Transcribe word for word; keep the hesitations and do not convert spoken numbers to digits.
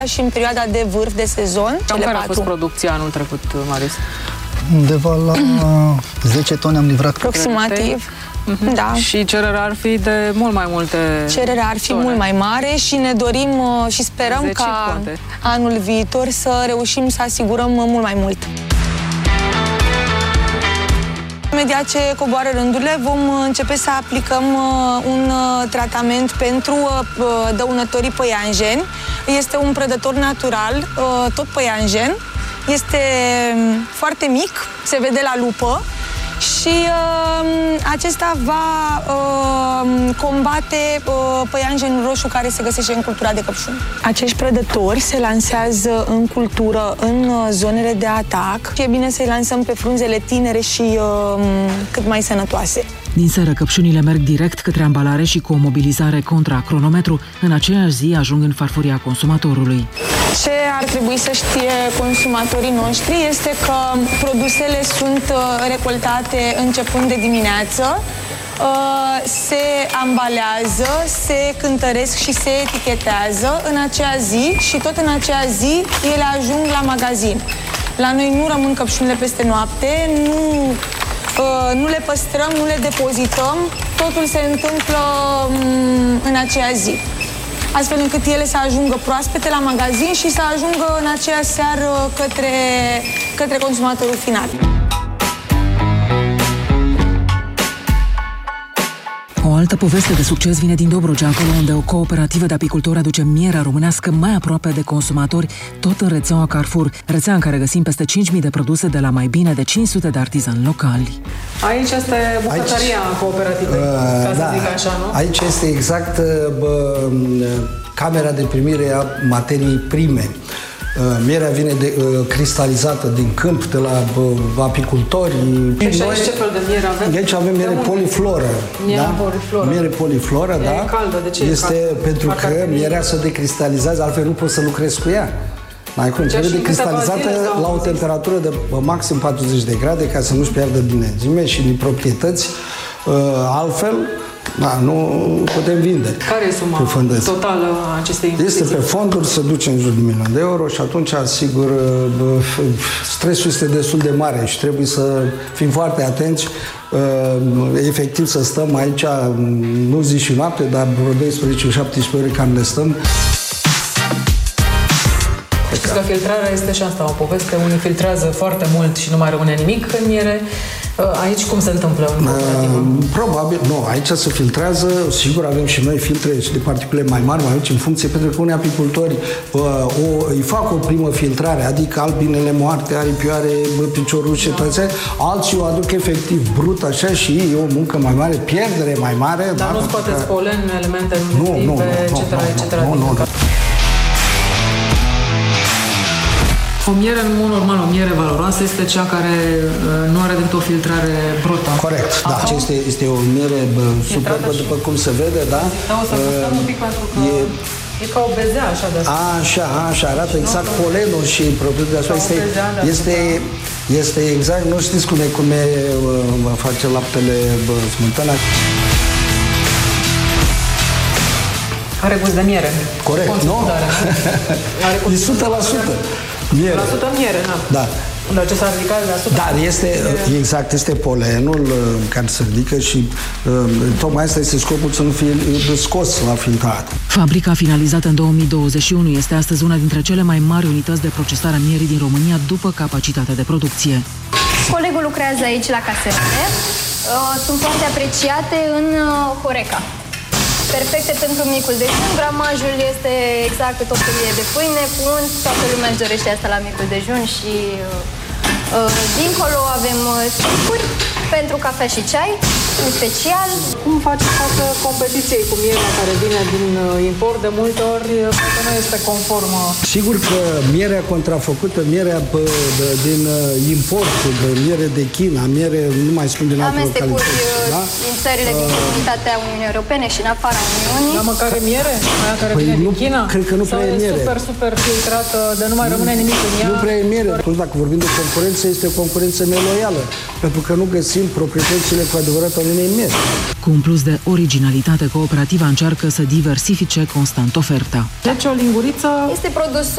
Și în perioada de vârf de sezon. Cam care a fost producția anul trecut, Marius? Undeva la zece tone am livrat. Aproximativ. Uh-huh. Da. Și cererea ar fi de mult mai multe Cererea ar fi tone. mult mai mare și ne dorim și sperăm zece, ca poate. anul viitor să reușim să asigurăm mult mai mult. Imediat ce coboară rândurile, vom începe să aplicăm un tratament pentru dăunătorii păianjeni. Este un prădător natural, tot păianjen. Este foarte mic, se vede la lupă și uh, acesta va uh, combate uh, păianjenul roșu care se găsește în cultura de căpșuni. Acești prădători se lansează în cultură în uh, zonele de atac și e bine să-i lansăm pe frunzele tinere și uh, cât mai sănătoase. Din seră, căpșunile merg direct către ambalare și cu o mobilizare contra cronometru, în aceeași zi ajung în farfuria consumatorului. Ce ar trebui să știe consumatorii noștri este că produsele sunt recoltate începând de dimineață, se ambalează, se cântăresc și se etichetează în acea zi și tot în acea zi ele ajung la magazin. La noi nu rămân căpșunile peste noapte, nu... nu le păstrăm, nu le depozităm, totul se întâmplă în aceea zi. Astfel încât ele să ajungă proaspete la magazin și să ajungă în aceea seară către, către consumatorul final. O altă poveste de succes vine din Dobrogea, acolo unde o cooperativă de apicultori aduce mierea românească mai aproape de consumatori, tot în rețeaua Carrefour, rețea în care găsim peste cinci mii de produse de la mai bine de cinci sute de artizani locali. Aici este bucătăria cooperativei, uh, ca da, să zic așa, nu? Aici este exact bă, camera de primire a materiei prime. Mierea vine de, uh, cristalizată din câmp, de la uh, apicultori. Deci noi, aici ce fel de miere avem? Aici avem miere polifloră. Miere da? polifloră. Miere polifloră, e da. caldă, de ce este e pentru Parcă că mierea se decristalizează, altfel nu poți să lucrezi cu ea. Mai cum, trebuie decristalizată la o temperatură de maxim patruzeci de grade ca să nu-și piardă din enzime și din proprietăți. Uh, altfel, da, nu putem vinde. Care e suma totală a acestei investiții? Este pe fonduri, se duce în jur de milion de euro și atunci, sigur, stresul este destul de mare și trebuie să fim foarte atenți, efectiv să stăm aici, nu zi și noapte, dar vreo doisprezece șaptesprezece ore cam ne stăm. Știți că filtrarea este și asta o poveste, unii filtrează foarte mult și nu mai rămâne nimic în miere. Aici cum se întâmplă în cooperativă? Probabil, nu, aici se filtrează, sigur avem și noi filtre și de particule mai mari, mai mici, în funcție, pentru că unii apicultori uh, o, îi fac o primă filtrare, adică albinele moarte, aripioare, piciorușe, da. Toate, alții o aduc efectiv brut, așa, și e o muncă mai mare, pierdere mai mare. Dar da, nu scoateți că... polen, elemente nutritive, et cetera, et cetera. Nu, nu, nu. O miere, în mod normal, o miere valoroasă este cea care uh, nu are decât o filtrare brută. Corect, da. Aha. Este, este o miere superbă, după cum se vede, da? Da, o să gustăm uh, un pic pentru că e, e ca o bezea, așa de asta. Așa, așa, arată exact no, polenul și proprietatea așa. Este, este, este exact, nu știți cum e, cum e uh, face laptele smântână. Are gust de miere. Corect, nu? Are e o sută la sută. Miere. La sută miere, da. Da. Dar ce s-a ridicat la sută? Dar este, exact, este polenul care se ridică și tocmai asta este scopul, să nu fie scos la filtrat. Fabrica finalizată în două mii douăzeci și unu este astăzi una dintre cele mai mari unități de procesare a mierii din România după capacitatea de producție. Colegul lucrează aici la caserele. Sunt foarte apreciate în Horeca. Perfecte pentru micul dejun, gramajul este exact cât o felie de pâine cu unt, toată lumea își dorește asta la micul dejun și uh, dincolo avem sticuri pentru cafea și ceai, în special. Cum faci față competiției cu mierea care vine din import? De multe ori poate nu este conformă. Sigur că mierea contrafăcută, mierea de, de, din import, de miere de China, miere, nu mai spun din alte localități. Da? Din țările din comunitatea Uniunii Europene și în afara Uniunii. Dar măcar e miere? Aia care păi vine nu, din China? Cred că nu prea e miere. super, super filtrată, de nu mai rămâne nimic în ea. Nu prea e miere. Atunci, dacă vorbim de concurență, este o concurență neloială, pentru că nu găsim proprietățile cu adevărat ale unei mieri. Cu un plus de originalitate, cooperativa încearcă să diversifice constant oferta. Deci o linguriță este produs